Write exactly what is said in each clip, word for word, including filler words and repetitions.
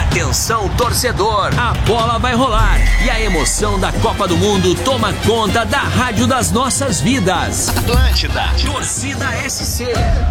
Atenção, torcedor, a bola vai rolar e a emoção da Copa do Mundo toma conta da rádio das nossas vidas. Atlântida, Torcida S C.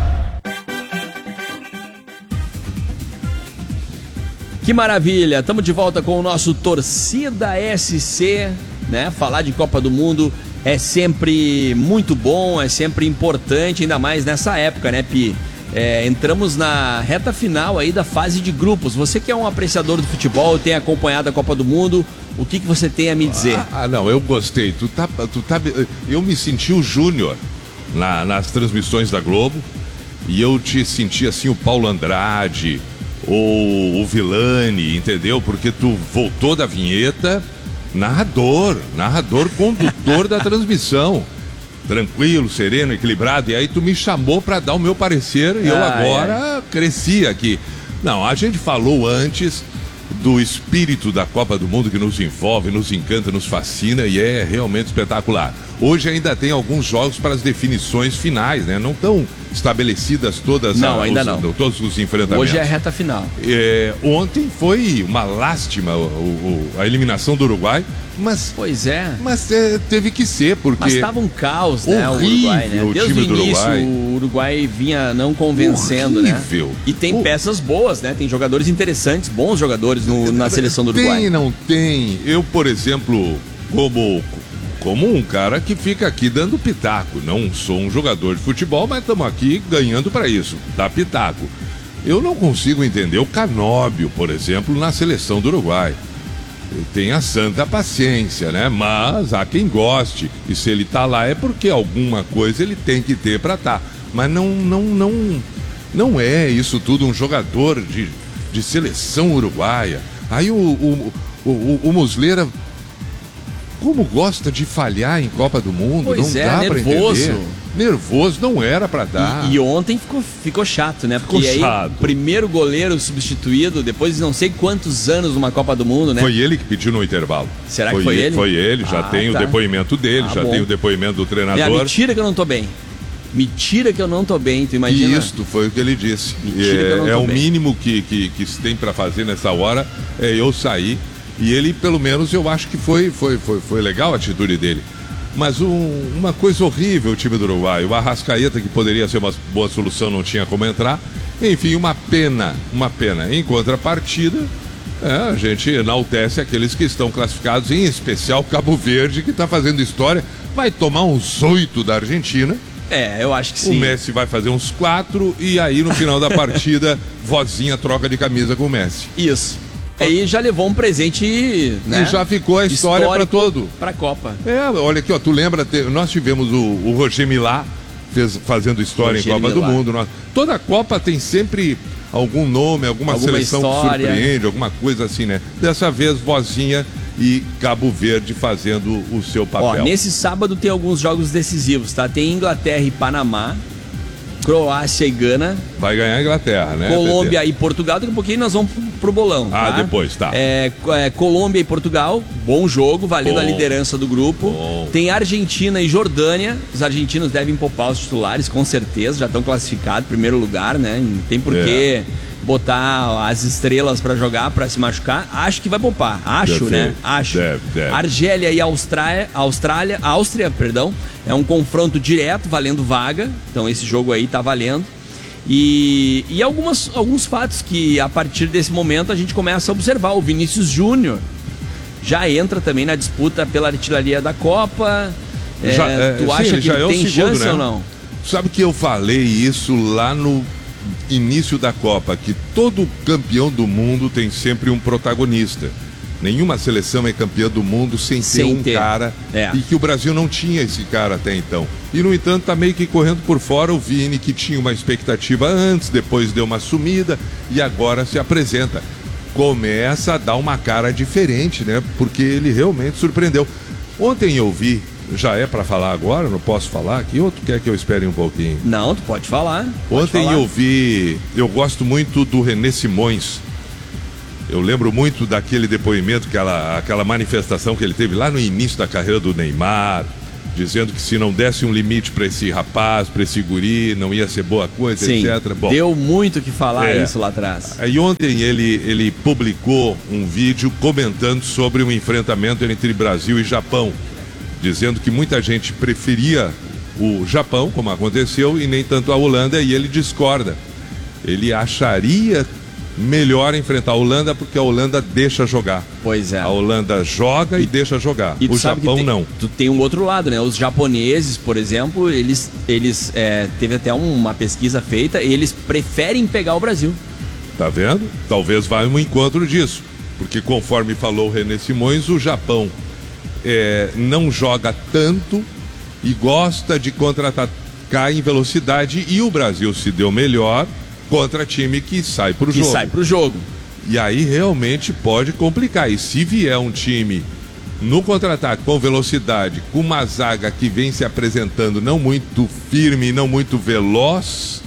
Que maravilha, estamos de volta com o nosso Torcida S C, né? Falar de Copa do Mundo é sempre muito bom, é sempre importante, ainda mais nessa época, né, Pi? É, entramos na reta final aí da fase de grupos. Você que é um apreciador do futebol, tem acompanhado a Copa do Mundo, o que, que você tem a me dizer? Ah, ah não, eu gostei. Tu tá, tu tá, eu me senti o Júnior na, nas transmissões da Globo e eu te senti assim o Paulo Andrade ou o Villani, entendeu? Porque tu voltou da vinheta, narrador, narrador, condutor da transmissão. Tranquilo, sereno, equilibrado. E aí tu me chamou para dar o meu parecer e ah, eu agora é. cresci aqui. Não, a gente falou antes do espírito da Copa do Mundo que nos envolve, nos encanta, nos fascina e é realmente espetacular. Hoje ainda tem alguns jogos para as definições finais, né? Não estão estabelecidas todas não, a, ainda os, não. todos os enfrentamentos. Hoje é a reta final. É, ontem foi uma lástima o, o, a eliminação do Uruguai, mas, pois é. mas é, teve que ser, porque... Mas estava um caos, né, o Uruguai, né? O Desde time o início, do Uruguai. o Uruguai vinha não convencendo, horrível. né? E tem o... peças boas, né? Tem jogadores interessantes, bons jogadores no, na seleção do Uruguai. Tem, não tem. Eu, por exemplo, como... Como um cara que fica aqui dando pitaco. Não sou um jogador de futebol, mas estamos aqui ganhando para isso, dar pitaco. Eu não consigo entender o Canóbio, por exemplo, na seleção do Uruguai. Tem a santa paciência, né? Mas há quem goste. E se ele tá lá é porque alguma coisa ele tem que ter para estar. Tá. Mas não, não, não, não é isso tudo um jogador de, de seleção uruguaia. Aí o, o, o, o, o Muslera... Como gosta de falhar em Copa do Mundo, pois não é, dá pra nervoso. entender. Nervoso, não era pra dar. E, e ontem ficou, ficou chato, né? Porque ficou aí, chato. Primeiro goleiro substituído, depois de não sei quantos anos numa Copa do Mundo, né? Foi ele que pediu no intervalo. Será foi que foi ele? Foi ele, já ah, tem tá. o depoimento dele, ah, já bom. tem o depoimento do treinador. É, mentira que eu não tô bem. Mentira que eu não tô bem, tu imagina? E isto foi o que ele disse. Mentira é, que eu não tô é o bem. mínimo que, que, que se tem pra fazer nessa hora, é eu sair. E ele, pelo menos, eu acho que foi, foi, foi, foi legal a atitude dele. Mas um, uma coisa horrível o time do Uruguai. O Arrascaeta, que poderia ser uma boa solução, não tinha como entrar. Enfim, uma pena, uma pena. Em contrapartida, é, a gente enaltece aqueles que estão classificados, em especial Cabo Verde, que está fazendo história. Vai tomar uns oito da Argentina. É, eu acho que sim. O Messi vai fazer uns quatro e aí no final da partida, vozinha troca de camisa com o Messi. Isso. Aí já levou um presente, né? E já ficou a história para todo. Para a Copa. É, olha aqui, ó, tu lembra, nós tivemos o, o Roger Milá fez, fazendo história Roger em Copa Milá. do Mundo. Nós, toda a Copa tem sempre algum nome, alguma, alguma seleção história. que surpreende, alguma coisa assim, né? Dessa vez, vozinha e Cabo Verde fazendo o seu papel. Ó, nesse sábado tem alguns jogos decisivos, tá? Tem Inglaterra e Panamá, Croácia e Gana. Vai ganhar a Inglaterra, né? Colômbia e Portugal. Daqui a pouquinho nós vamos pro bolão. Ah, tá? depois, tá. É, é, Colômbia e Portugal, bom jogo, valendo bom. a liderança do grupo. Bom. Tem Argentina e Jordânia. Os argentinos devem poupar os titulares, com certeza. Já estão classificados, primeiro lugar, né? Não tem por que é. botar as estrelas para jogar, para se machucar. Acho que vai poupar. Acho, deve, né? Acho. Deve, deve. Argélia e Austrália, Austrália, Áustria, perdão. É um confronto direto, valendo vaga. Então esse jogo aí tá valendo. E, e algumas, alguns fatos que a partir desse momento a gente começa a observar. O Vinícius Júnior já entra também na disputa pela artilharia da Copa. Já, é, tu acha sim, que ele tem é segundo, chance, né? Ou não? Sabe que eu falei isso lá no início da Copa, que todo campeão do mundo tem sempre um protagonista. Nenhuma seleção é campeã do mundo sem, sem ter um ter. cara é. E que o Brasil não tinha esse cara até então. E no entanto tá meio que correndo por fora o Vini, que tinha uma expectativa antes, depois deu uma sumida e agora se apresenta. Começa a dar uma cara diferente, né? Porque ele realmente surpreendeu. Ontem eu vi, já é para falar agora, não posso falar aqui, ou tu quer que eu espere um pouquinho? Não, tu pode falar. Pode Ontem falar. eu vi, eu gosto muito do René Simões. Eu lembro muito daquele depoimento, aquela, aquela manifestação que ele teve lá no início da carreira do Neymar, dizendo que se não desse um limite para esse rapaz, para esse guri, não ia ser boa coisa, Sim, etcétera. Bom, deu muito o que falar é, isso lá atrás. Aí ontem ele, ele publicou um vídeo comentando sobre um enfrentamento entre Brasil e Japão, dizendo que muita gente preferia o Japão, como aconteceu, e nem tanto a Holanda, e ele discorda. Ele acharia melhor enfrentar a Holanda porque a Holanda deixa jogar. Pois é. A Holanda joga e, e deixa jogar. E o Japão tem, não. Tu tem um outro lado, né? Os japoneses, por exemplo, eles, eles é, teve até uma pesquisa feita, eles preferem pegar o Brasil. Tá vendo? Talvez vá um encontro disso. Porque conforme falou o René Simões, o Japão é, não joga tanto e gosta de contra-atacar em velocidade, e o Brasil se deu melhor contra time que sai pro que jogo. sai pro jogo. E aí realmente pode complicar. E se vier um time no contra-ataque com velocidade, com uma zaga que vem se apresentando não muito firme, não muito veloz,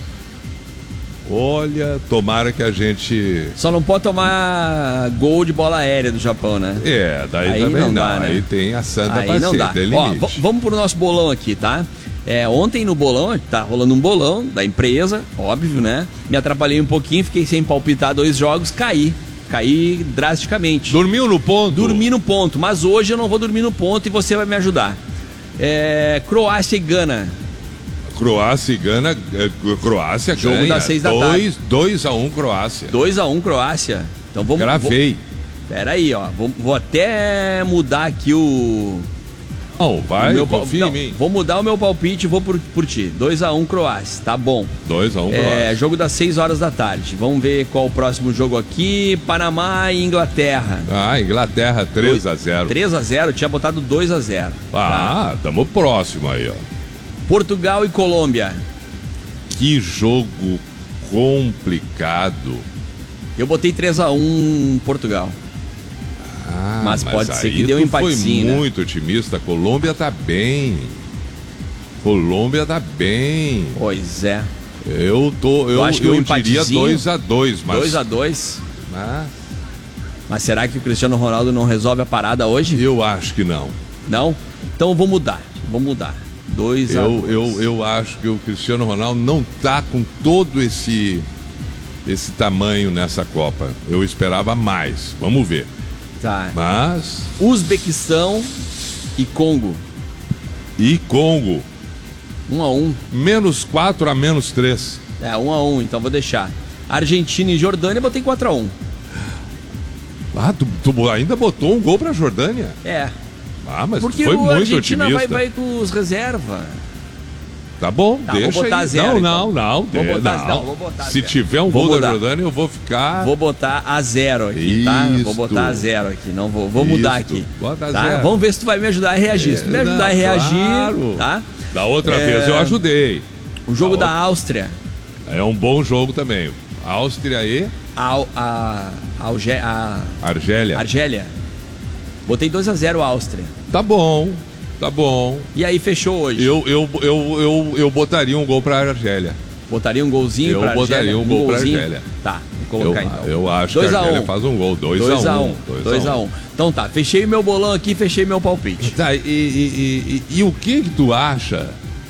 olha, tomara que a gente... Só não pode tomar gol de bola aérea do Japão, né? É, daí aí também não, não. dá, né? Aí tem a santa aí não dá. tem Ó, limite. v- vamos pro nosso bolão aqui, tá? É, ontem no bolão, tá rolando um bolão da empresa, óbvio, né? Me atrapalhei um pouquinho, fiquei sem palpitar dois jogos, caí. Caí drasticamente. Dormiu no ponto? Dormi no ponto, mas hoje eu não vou dormir no ponto e você vai me ajudar. É, Croácia e Gana. Croácia e Gana, é, Croácia Jogo ganha. das seis da dois, tarde. dois a um Croácia. dois a um Croácia. Então vamos... Gravei. Pera aí, ó. Vou, vou até mudar aqui o... Não, vai, meu, confia não, em mim. Vou mudar o meu palpite e vou por, por ti. dois a um Croácia, tá bom. dois a um Croácia. É, jogo das seis horas da tarde. Vamos ver qual o próximo jogo aqui. Panamá e Inglaterra. Ah, Inglaterra três a zero. três a zero, tinha botado dois a zero. Ah, tamo próximo aí, ó. Portugal e Colômbia. Que jogo complicado. Eu botei três a um Portugal. Ah, Mas pode ser aí que dê um tu empatezinho, foi né? muito otimista. Colômbia tá bem. Colômbia tá bem. Pois é. Eu tô, eu, acho que eu um diria empatezinho, dois a dois, mas dois a dois. mas Mas será que o Cristiano Ronaldo não resolve a parada hoje? eu acho que não. Não? Então eu vou mudar. Vou mudar. dois a Eu, dois. eu, eu acho que o Cristiano Ronaldo não tá com todo esse esse tamanho nessa Copa. Eu esperava mais. Vamos ver. Tá. Mas Uzbequistão e Congo. e Congo, um a um. menos quatro a menos três. É, um a um, então vou deixar. Argentina e Jordânia, botei quatro a um. Ah, tu, tu ainda botou um gol pra Jordânia? É. Ah, mas Porque foi o muito Argentina vai, otimista. vai com os reserva. Tá bom, Tá, deixa vou botar aí. zero, não, então. não, não, Vou de- botar- não. não, vou botar Se zero. tiver um Vou gol mudar. da Jordânia, eu vou ficar. Vou botar a zero aqui, tá? Vou Isto. botar a zero aqui, não vou, vou mudar Isto. aqui. Bota a Tá? zero. Vamos ver se tu vai me ajudar a reagir. Se tu me É, ajudar não, a reagir, claro. tá? Da outra É, vez eu ajudei. O jogo Da da Áustria, É um bom jogo também. Áustria e a, a, Alge, a Argélia. Argélia. Botei dois a zero a Áustria. Tá bom, tá bom. E aí fechou hoje. Eu, eu, eu, eu, eu botaria um gol pra Argélia. Botaria um golzinho Eu pra Argélia? botaria um gol pra golzinho? Argélia. Tá, vou colocar eu, então. eu acho dois que a a Argélia um. faz um gol. dois dois a a um. um. dois a um. Então tá, fechei meu bolão aqui, fechei meu palpite. Tá, e, e, e, e, e o que que tu acha?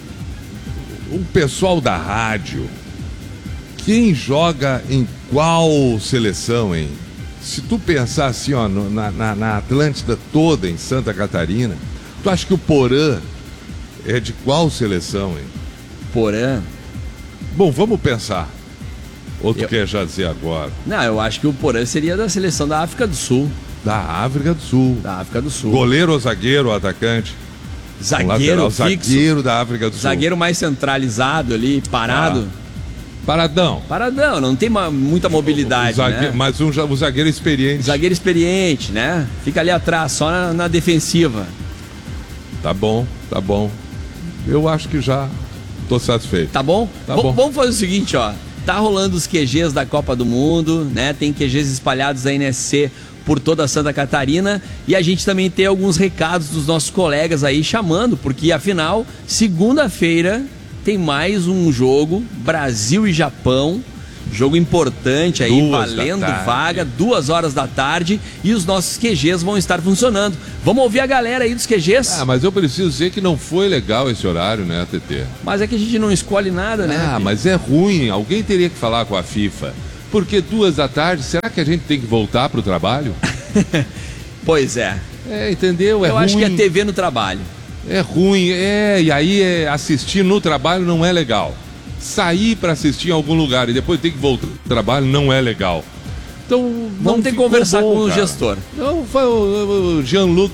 O pessoal da rádio, quem joga em qual seleção, hein? Se tu pensar assim, ó, no- na, na, na Atlântida toda, em Santa Catarina, tu acha que o Porã é de qual seleção, hein? Porã. Bom, vamos pensar. Ou tu Eu- quer já dizer agora? Não, eu acho que o Porã seria da seleção da África do Sul. Da África do Sul. Da África do Sul. Goleiro ou zagueiro ou atacante? Um Zagueiro lateral, fixo. zagueiro da África do Sul. Zagueiro mais centralizado ali, parado. Paradão. Paradão, não tem ma- muita mobilidade, O zague- né? Mas um, ja- um zagueiro experiente. Zagueiro experiente, né? Fica ali atrás, só na, na defensiva. Tá bom, tá bom. Eu acho que já tô satisfeito. Tá bom? Tá V- bom. Vamos fazer o seguinte, ó. Tá rolando os Q Gs da Copa do Mundo, né? Tem Q Gs espalhados da N S C por toda Santa Catarina. E a gente também tem alguns recados dos nossos colegas aí chamando, porque afinal, segunda-feira tem mais um jogo, Brasil e Japão. Jogo importante aí, Duas valendo da tarde. vaga, duas horas da tarde, e os nossos Q Gs vão estar funcionando. Vamos ouvir a galera aí dos Q Gs? Ah, mas eu preciso dizer que não foi legal esse horário, né, T T? Mas é que a gente não escolhe nada, né? Ah, mas é ruim. Alguém teria que falar com a FIFA. Porque duas da tarde, será que a gente tem que voltar pro trabalho? Pois é. É, entendeu? É eu ruim. acho que é T V no trabalho. É ruim, é, e aí é, assistir no trabalho não é legal. Sair para assistir em algum lugar e depois ter que voltar pro trabalho não é legal. Então, vamos ter que conversar bom, com o cara. gestor. Não, foi o, o Jean-Luc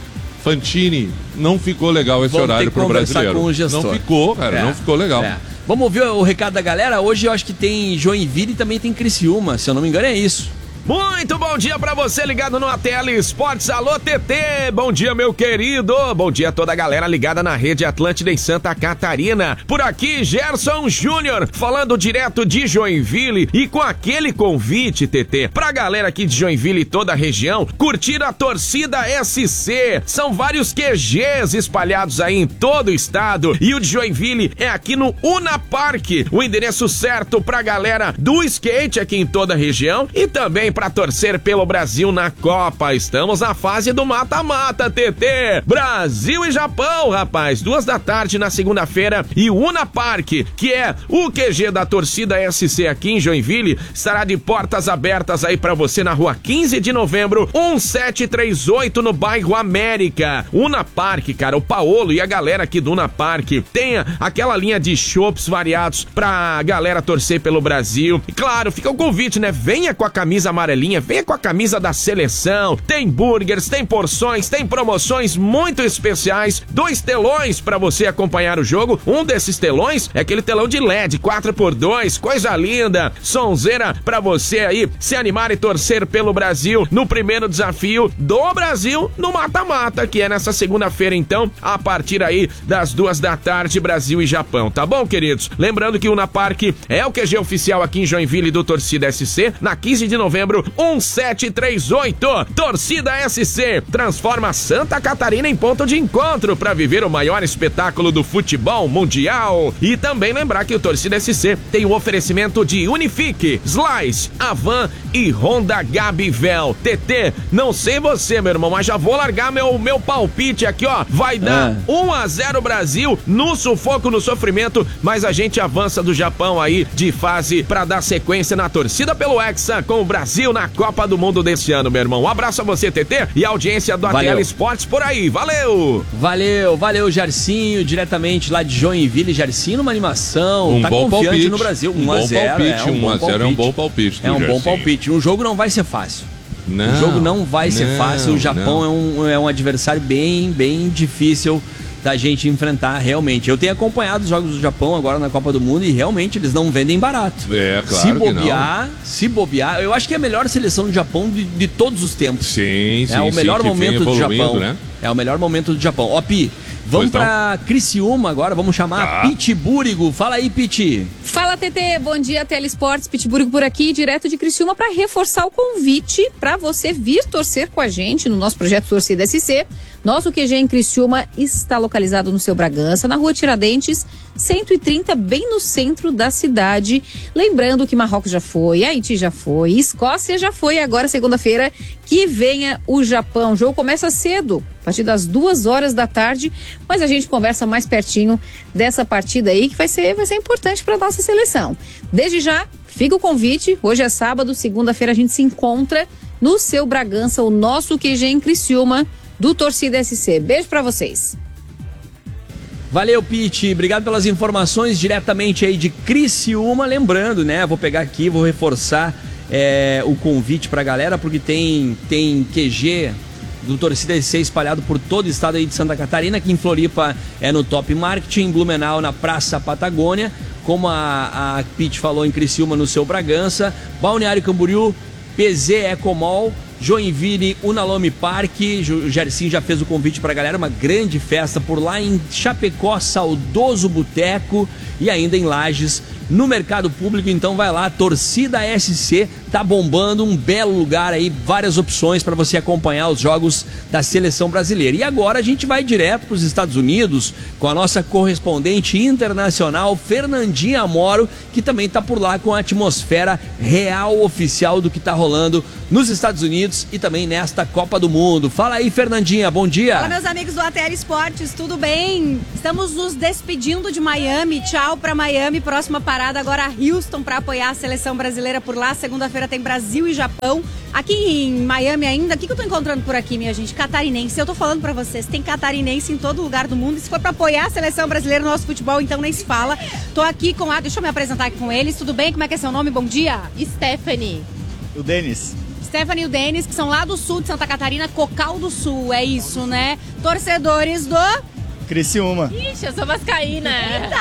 Fantini, não ficou legal esse vamos horário ter que pro conversar brasileiro. com o gestor. Não ficou, cara, É, não ficou legal. é. Vamos ouvir o recado da galera? Hoje eu acho que tem Joinville e também tem Criciúma, se eu não me engano é isso. Muito bom dia pra você ligado no A T L Esportes. Alô, T T. Bom dia, meu querido. Bom dia a toda a galera ligada na Rede Atlântida em Santa Catarina. Por aqui, Gerson Júnior, falando direto de Joinville e com aquele convite, T T, pra galera aqui de Joinville e toda a região curtir a torcida S C. São vários Q Gs espalhados aí em todo o estado e o de Joinville é aqui no Una Park, o endereço certo pra galera do skate aqui em toda a região e também para torcer pelo Brasil na Copa. Estamos na fase do mata-mata, T T. Brasil e Japão, rapaz. Duas da tarde na segunda-feira e o Una Park, que é o Q G da torcida S C aqui em Joinville, estará de portas abertas aí para você na rua quinze de novembro, sete três oito, no bairro América. Una Park, cara, o Paolo e a galera aqui do Una Park tem aquela linha de chopps variados pra galera torcer pelo Brasil. E claro, fica o convite, né? Venha com a camisa amarelinha, venha com a camisa da seleção, tem burgers, tem porções, tem promoções muito especiais, dois telões para você acompanhar o jogo. Um desses telões é aquele telão de L E D quatro por dois, coisa linda, sonzeira para você aí se animar e torcer pelo Brasil no primeiro desafio do Brasil no mata-mata, que é nessa segunda-feira então, a partir aí das duas da tarde, Brasil e Japão, tá bom, queridos? Lembrando que o Una Park é o Q G oficial aqui em Joinville do Torcida S C, na quinze de novembro, sete três oito. Torcida S C transforma Santa Catarina em ponto de encontro para viver o maior espetáculo do futebol mundial. E também lembrar que o Torcida S C tem o oferecimento de Unifique, Slice, Avan e Honda Gabivel. T T, não sei você, meu irmão, mas já vou largar meu, meu palpite aqui, ó. Vai dar Ah. um a zero Brasil no sufoco, no sofrimento, mas a gente avança do Japão aí de fase para dar sequência na torcida pelo Hexa com o Brasil na Copa do Mundo desse ano, meu irmão. Um abraço a você, T T, e a audiência do Valeu. A T L Esportes por aí. Valeu! Valeu, valeu, Jarcinho, diretamente lá de Joinville. Jarcinho numa animação, Um tá bom confiante palpite. no Brasil. Um um a bom zero, palpite. é um um a bom zero é um palpite. bom palpite. do É um bom Gersinho. palpite. Um jogo não vai ser fácil. Não, o jogo não vai ser não, fácil. O Japão é um, é um adversário bem, bem difícil da gente enfrentar, realmente. Eu tenho acompanhado os jogos do Japão agora na Copa do Mundo e realmente eles não vendem barato. É, claro se que bobear, se bobear, eu acho que é a melhor seleção do Japão de, de todos os tempos. Sim, sim, É o sim, melhor que vem momento do evoluindo, Japão. né? É o melhor momento do Japão. Ó, Pi, vamos Pois não. pra Criciúma agora, vamos chamar Tá. Piti Búrigo. Fala aí, Piti. Fala, T T, bom dia, Telesportes, Pittsburgh por aqui, direto de Criciúma, para reforçar o convite para você vir torcer com a gente no nosso projeto Torcida S C. Nosso Q G em Criciúma está localizado no seu Bragança, na rua Tiradentes, cento e trinta, bem no centro da cidade. Lembrando que Marrocos já foi, Haiti já foi, Escócia já foi, agora segunda-feira que venha o Japão. O jogo começa cedo, a partir das duas horas da tarde, mas a gente conversa mais pertinho dessa partida aí, que vai ser, vai ser importante para nossa seleção. Desde já, fica o convite, hoje é sábado, segunda-feira a gente se encontra no seu Bragança, o nosso Q G em Criciúma, do Torcida S C. Beijo pra vocês. Valeu, Piti. Obrigado pelas informações diretamente aí de Criciúma. Lembrando, né? Vou pegar aqui, vou reforçar é, o convite pra galera, porque tem, tem Q G do Torcida S C espalhado por todo o estado aí de Santa Catarina. Aqui em Floripa é no Top Marketing, em Blumenau na Praça Patagônia, como a, a Piti falou, em Criciúma no seu Bragança, Balneário Camboriú, P Z Ecomol, Joinville, Unalome Park. O Gersinho já fez o convite pra galera, uma grande festa por lá em Chapecó, saudoso boteco, e ainda em Lages, no mercado público. Então vai lá, Torcida S C tá bombando, um belo lugar aí, várias opções para você acompanhar os jogos da seleção brasileira. E agora a gente vai direto para os Estados Unidos com a nossa correspondente internacional, Fernandinha Amoro, que também tá por lá com a atmosfera real, oficial do que tá rolando nos Estados Unidos e também nesta Copa do Mundo. Fala aí, Fernandinha, bom dia. Fala, meus amigos do A T L Esportes, tudo bem? Estamos nos despedindo de Miami, tchau pra Miami, próxima parada agora Houston para apoiar a seleção brasileira por lá. Segunda-feira tem Brasil e Japão. Aqui em Miami ainda, o que, que eu tô encontrando por aqui, minha gente? Catarinense. Eu tô falando pra vocês, tem catarinense em todo lugar do mundo. E se for pra apoiar a seleção brasileira no nosso futebol, então nem se fala. Tô aqui com a... Deixa eu me apresentar aqui com eles. Tudo bem? Como é que é seu nome? Bom dia. Stephanie. O Denis. Stephanie e o Denis, que são lá do sul de Santa Catarina, Cocal do Sul, é isso, né? Torcedores do... Criciúma. Ixi, eu sou vascaína.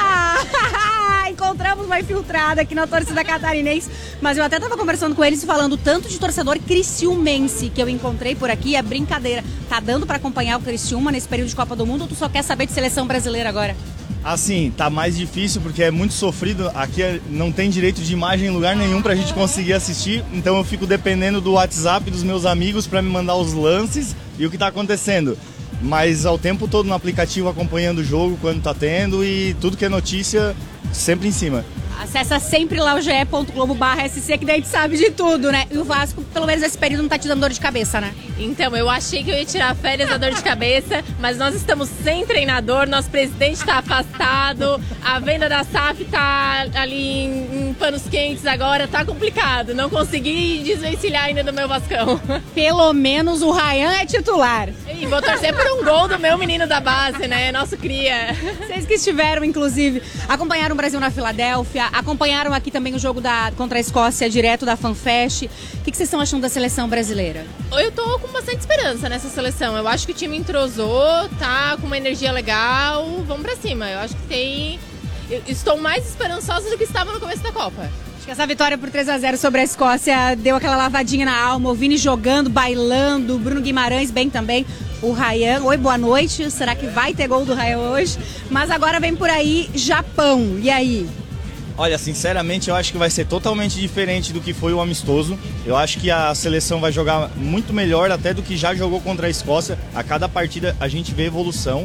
Eita! Encontramos uma infiltrada aqui na torcida catarinense, mas eu até tava conversando com eles falando tanto de torcedor criciumense que eu encontrei por aqui, é brincadeira. Tá dando pra acompanhar o Criciúma nesse período de Copa do Mundo ou tu só quer saber de seleção brasileira agora? Assim, tá mais difícil porque é muito sofrido. Aqui não tem direito de imagem em lugar nenhum pra gente conseguir assistir. Então eu fico dependendo do WhatsApp dos meus amigos pra me mandar os lances e o que tá acontecendo. Mas ao tempo todo no aplicativo acompanhando o jogo quando tá tendo e tudo que é notícia sempre em cima. Acessa sempre lá o ge ponto globo barra S C que daí a gente sabe de tudo, né? E o Vasco, pelo menos nesse período, não tá te dando dor de cabeça, né? Então, eu achei que eu ia tirar férias da dor de cabeça, mas nós estamos sem treinador, nosso presidente tá afastado, a venda da S A F tá ali em, em panos quentes agora, tá complicado. Não consegui desvencilhar ainda do meu Vascão. Pelo menos o Ryan é titular. E vou torcer por um gol do meu menino da base, né? Nosso cria. Vocês que estiveram, inclusive, acompanharam o Brasil na Filadélfia, acompanharam aqui também o jogo da, contra a Escócia, direto da FanFest. O que, que vocês estão achando da seleção brasileira? Eu tô com bastante esperança nessa seleção. Eu acho que o time entrosou, tá com uma energia legal. Vamos pra cima. Eu acho que tem... Eu estou mais esperançosa do que estava no começo da Copa. Acho que essa vitória por três a zero sobre a Escócia deu aquela lavadinha na alma. O Vini jogando, bailando, o Bruno Guimarães bem também. O Ryan, oi, boa noite. Será que vai ter gol do Ryan hoje? Mas agora vem por aí Japão. E aí? Olha, sinceramente, eu acho que vai ser totalmente diferente do que foi o amistoso. Eu acho que a seleção vai jogar muito melhor até do que já jogou contra a Escócia. A cada partida a gente vê evolução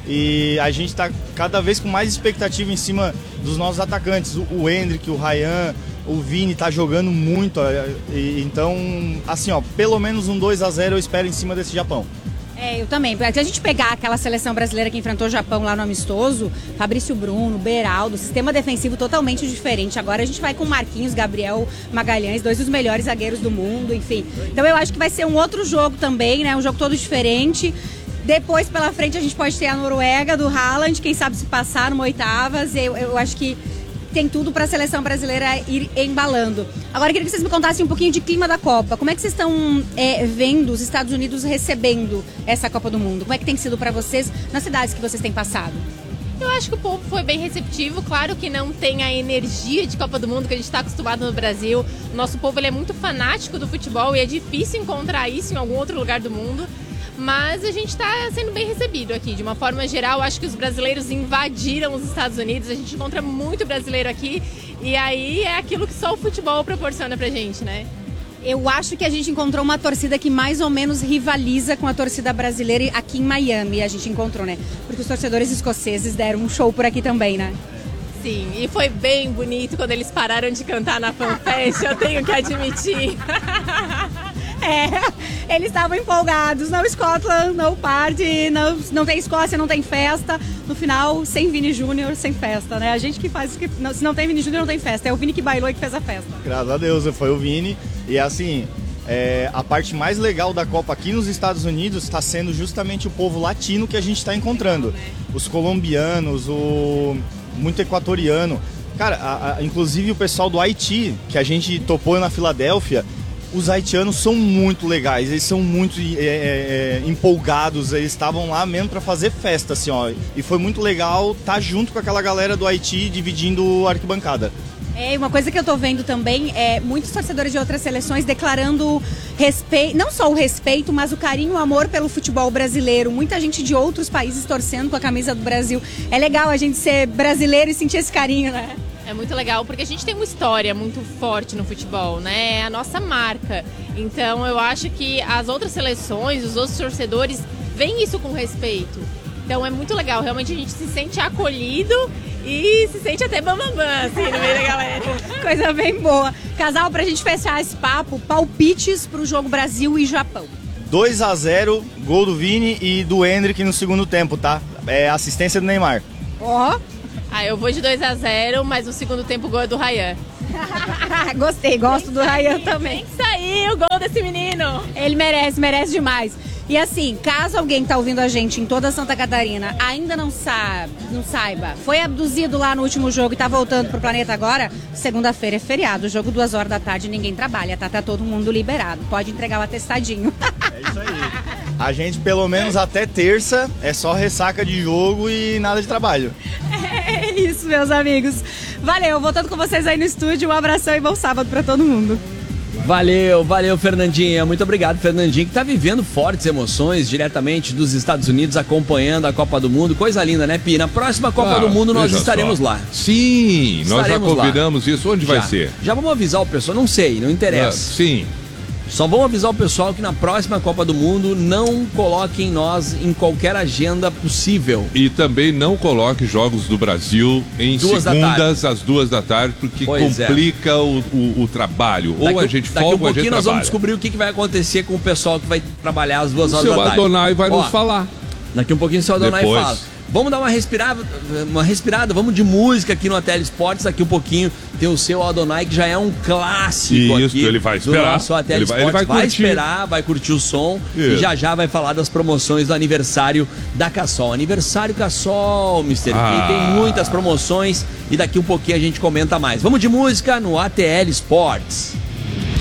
e a gente está cada vez com mais expectativa em cima dos nossos atacantes. O Endrick, o Ryan, o Vini tá jogando muito. Então, assim, ó, pelo menos um dois a zero eu espero em cima desse Japão. É, eu também. Se a gente pegar aquela seleção brasileira que enfrentou o Japão lá no amistoso, Fabrício Bruno, Beraldo, sistema defensivo totalmente diferente. Agora a gente vai com Marquinhos, Gabriel Magalhães, dois dos melhores zagueiros do mundo, enfim. Então eu acho que vai ser um outro jogo também, né? Um jogo todo diferente. Depois, pela frente, a gente pode ter a Noruega do Haaland, quem sabe se passar numa oitavas. Eu, eu acho que tem tudo para a seleção brasileira ir embalando. Agora, eu queria que vocês me contassem um pouquinho de clima da Copa. Como é que vocês estão é, vendo os Estados Unidos recebendo essa Copa do Mundo? Como é que tem sido para vocês nas cidades que vocês têm passado? Eu acho que o povo foi bem receptivo. Claro que não tem a energia de Copa do Mundo que a gente está acostumado no Brasil. O nosso povo ele é muito fanático do futebol e é difícil encontrar isso em algum outro lugar do mundo. Mas a gente está sendo bem recebido aqui. De uma forma geral, acho que os brasileiros invadiram os Estados Unidos. A gente encontra muito brasileiro aqui. E aí é aquilo que só o futebol proporciona pra gente, né? Eu acho que a gente encontrou uma torcida que mais ou menos rivaliza com a torcida brasileira aqui em Miami. A gente encontrou, né? Porque os torcedores escoceses deram um show por aqui também, né? Sim, e foi bem bonito quando eles pararam de cantar na FanFest, eu tenho que admitir. É, eles estavam empolgados, não Scotland, não party, não, não tem Escócia, não tem festa. No final, sem Vini Júnior, sem festa, né? A gente que faz, que, não, se não tem Vini Júnior, não tem festa. É o Vini que bailou e que fez a festa. Graças a Deus, foi o Vini. E assim, é, a parte mais legal da Copa aqui nos Estados Unidos está sendo justamente o povo latino que a gente está encontrando. Os colombianos, o muito equatoriano. Cara, a, a, inclusive o pessoal do Haiti, que a gente topou na Filadélfia, os haitianos são muito legais, eles são muito é, é, empolgados, eles estavam lá mesmo para fazer festa, assim, ó. E foi muito legal estar junto com aquela galera do Haiti dividindo a arquibancada. É, uma coisa que eu tô vendo também é muitos torcedores de outras seleções declarando respeito, não só o respeito, mas o carinho e o amor pelo futebol brasileiro. Muita gente de outros países torcendo com a camisa do Brasil. É legal a gente ser brasileiro e sentir esse carinho, né? É muito legal, porque a gente tem uma história muito forte no futebol, né? É a nossa marca. Então eu acho que as outras seleções, os outros torcedores, veem isso com respeito. Então é muito legal, realmente a gente se sente acolhido e se sente até bambambam, assim, no meio da galera. Coisa bem boa. Casal, pra gente fechar esse papo, palpites pro jogo Brasil e Japão. dois a zero, gol do Vini e do Endrick no segundo tempo, tá? É assistência do Neymar. Ó. Oh. Ah, eu vou de dois a zero, mas no segundo tempo o gol é do Ryan. Gostei, gosto tem do Ryan também. Tem que sair o gol desse menino. Ele merece, merece demais. E assim, caso alguém que tá ouvindo a gente em toda Santa Catarina ainda não sabe, não saiba, foi abduzido lá no último jogo e tá voltando pro planeta agora, segunda-feira é feriado, jogo duas horas da tarde, ninguém trabalha, tá? Tá todo mundo liberado. Pode entregar o atestadinho. É isso aí. A gente, pelo menos até terça, é só ressaca de jogo e nada de trabalho. É isso, meus amigos. Valeu, voltando com vocês aí no estúdio, um abração e bom sábado pra todo mundo. Valeu, valeu, Fernandinha. Muito obrigado, Fernandinha, que tá vivendo fortes emoções diretamente dos Estados Unidos, acompanhando a Copa do Mundo. Coisa linda, né, Pi? Na próxima Copa ah, do Mundo nós estaremos só. lá. Sim, estaremos nós já combinamos lá. isso. Onde já. vai ser? Já vamos avisar o pessoal, não sei, não interessa. Ah, sim. Só vamos avisar o pessoal que na próxima Copa do Mundo não coloquem nós em qualquer agenda possível. E também não coloque jogos do Brasil em duas segundas às duas da tarde, porque pois complica é. o, o, o trabalho. Daqui, ou a gente folga, daqui um ou a gente pouquinho nós trabalha. vamos descobrir o que, que vai acontecer com o pessoal que vai trabalhar às duas o horas da tarde. O seu Adonai vai Ó, nos falar. Daqui um pouquinho o seu Adonai Depois. fala. Vamos dar uma respirada, uma respirada, vamos de música aqui no Ateli Esportes. Daqui um pouquinho tem o seu Adonai, que já é um clássico. Isso, aqui ele vai esperar. Do nosso Ateli ele vai, Esportes. ele vai, vai esperar, vai curtir o som. Isso. E já já vai falar das promoções do aniversário da Cassol. Aniversário Cassol, mister Ah. P. Tem muitas promoções e daqui um pouquinho a gente comenta mais. Vamos de música no A T L Esportes.